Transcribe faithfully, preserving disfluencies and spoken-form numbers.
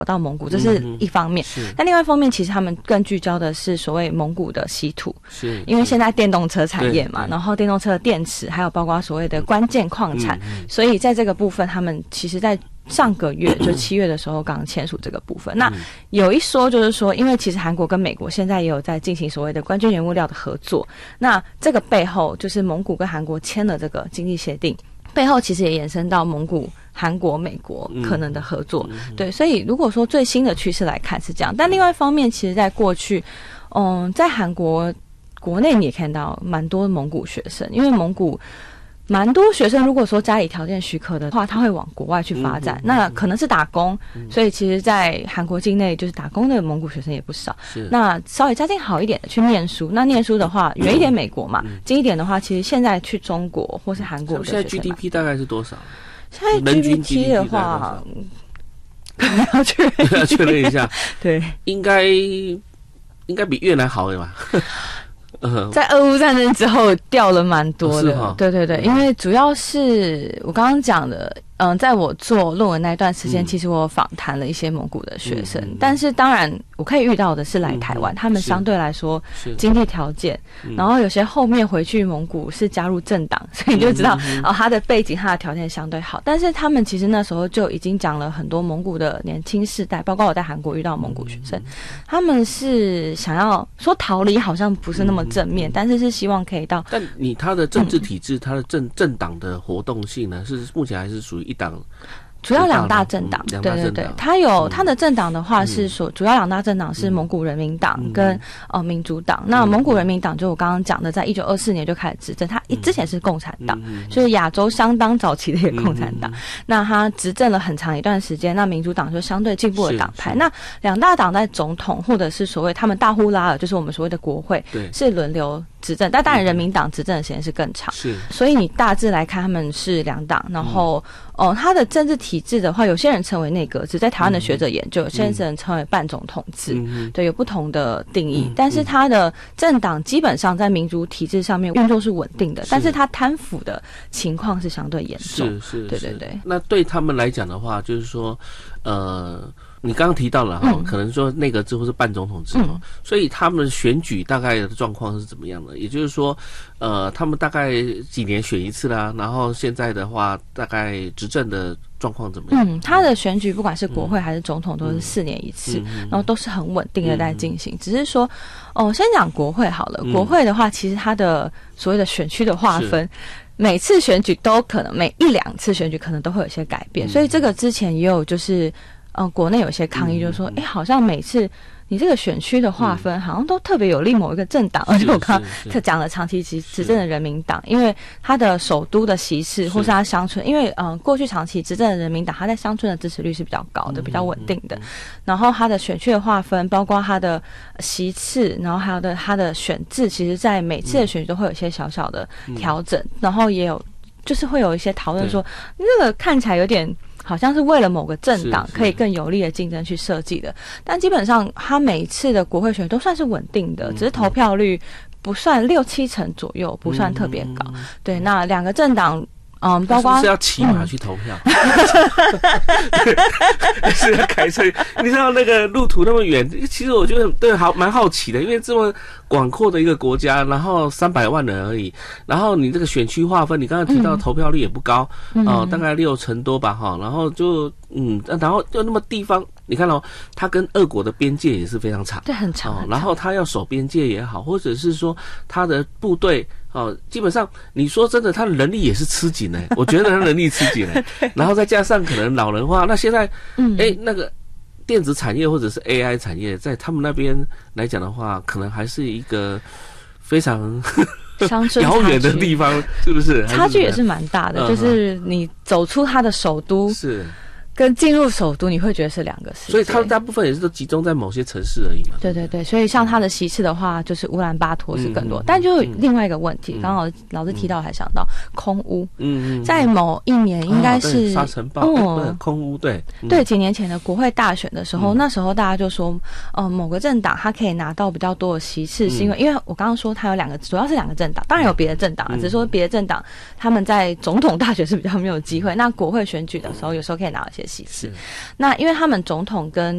到蒙古，这是一方面。嗯、但另外一方面，其实他们更聚焦的是所谓蒙古的稀土，是因为现在电动车产业嘛，然后电动车的电池，还有包括所谓的关键矿产，嗯嗯、所以在这个部分，他们其实在上个月就七月的时候刚签署这个部分。那有一说就是说，因为其实韩国跟美国现在也有在进行所谓的关键原物料的合作，那这个背后就是蒙古跟韩国签了这个经济协定，背后其实也延伸到蒙古、韩国、美国可能的合作。嗯、对，所以如果说最新的趋势来看是这样，但另外一方面，其实在过去，嗯，在韩国国内你也看到蛮多蒙古学生，因为蒙古蛮多学生如果说家里条件许可的话，他会往国外去发展，嗯、那可能是打工，嗯、所以其实在韩国境内就是打工的蒙古学生也不少。那稍微家境好一点的去念书，那念书的话远一点美国嘛，嗯、近一点的话，其实现在去中国或是韩国的学生， 现在 G D P 大概是多少？ 现在 G D P 的话，可能要确认要确认一下。 对， 应该应该比越南好的吧？ 在俄乌战争之后掉了蛮多的， 哦、 对对对，因为主要是我刚刚讲的，嗯，在我做论文那段时间，嗯、其实我访谈了一些蒙古的学生，嗯、但是当然我可以遇到的是来台湾，嗯、他们相对来说经济条件，然后有些后面回去蒙古是加入政党，所以你就知道、嗯、哦，他的背景、他的条件相对好，但是他们其实那时候就已经讲了很多蒙古的年轻世代，包括我在韩国遇到蒙古学生，嗯、他们是想要说逃离，好像不是那么正面，嗯、但是是希望可以到。 但你他的政治体制，他、嗯、的政政党的活动性呢，是目前还是属于一党。 主要两大政党，嗯、对对对，他有他的政党的话是说，嗯、主要两大政党是蒙古人民党跟、嗯、呃民主党。那蒙古人民党就我刚刚讲的，在一九二四年就开始执政，他之前是共产党，嗯、所以亚洲相当早期的一个共产党。嗯、那他执政了很长一段时间，那民主党就相对进步的党派。那两大党在总统或者是所谓他们大呼拉尔，就是我们所谓的国会，是轮流执政，但当然人民党执政的时间是更长。是，所以你大致来看，他们是两党，然后。嗯哦，他的政治体制的话，有些人称为内阁制，在台湾的学者研究，有些人称为半总统制，嗯、对，有不同的定义。嗯、但是他的政党基本上在民主体制上面运作是稳定的，是但是他贪腐的情况是相对严重。 是是， 对对对。 那对他们来讲的话，就是说，呃。你刚刚提到了哈，嗯、可能说内阁制或是半总统制哈，嗯、所以他们选举大概的状况是怎么样的？也就是说，呃，他们大概几年选一次啦，然后现在的话，大概执政的状况怎么样？ 嗯，他的选举不管是国会还是总统，都是四年一次，嗯、然后都是很稳定的在进行。嗯、只是说，哦，先讲国会好了。嗯、国会的话，其实它的所谓的选区的划分。每次选举都可能，每一两次选举可能都会有一些改变，嗯、所以这个之前也有就是，呃，国内有一些抗议，就是说，哎、嗯，好像每次你这个选区的划分，好像都特别有利某一个政党，而且我刚刚他讲了长期执执政的人民党，因为他的首都的席次或是他乡村，因为嗯、呃，过去长期执政的人民党，他在乡村的支持率是比较高的，比较稳定的。然后他的选区的划分，包括他的席次，然后还有的他的选制，其实在每次的选举都会有一些小小的调整，然后也有就是会有一些讨论说，这个看起来有点。好像是为了某个政党可以更有利的竞争去设计的，但基本上他每一次的国会选举都算是稳定的，只是投票率不算六七成左右，不算特别高。对，那两个政党。嗯，包括是要骑马去投票，嗯、是要开车。你知道那个路途那么远，其实我觉得对好蛮好奇的，因为这么广阔的一个国家，然后三百万人而已，然后你这个选区划分，你刚才提到投票率也不高，哦、嗯呃，大概六成多吧，哈，然后就嗯，然后就那么地方。你看哦，它跟俄国的边界也是非常长， 对，很长。 哦、然后它要守边界也好，或者是说它的部队哦，基本上你说真的，它的人力也是吃紧呢。我觉得它人力吃紧呢，然后再加上可能老人化，那现在嗯，哎，那个电子产业或者是 A I 产业，在他们那边来讲的话，可能还是一个非常。遥远的地方是不是？ 差距也是蛮大的，嗯、就是你走出它的首都是。 跟进入首都，你会觉得是两个事， 所以它大部分也是都集中在某些城市而已嘛。 对对对，所以像它的席次的话，就是乌兰巴托是更多，嗯、但就另外一个问题，刚好、嗯、老师提到还想到空污，嗯嗯，在某一年应该是沙尘暴，嗯，空污，对、 嗯、对，几年前的国会大选的时候，嗯、那时候大家就说，呃，某个政党它可以拿到比较多的席次，是因为、嗯、因为我刚刚说它有两个，主要是两个政党，当然有别的政党啊，嗯、只是说别的政党他们在总统大选是比较没有机会，那国会选举的时候有时候可以拿一些。 些席次。那因为他们总统跟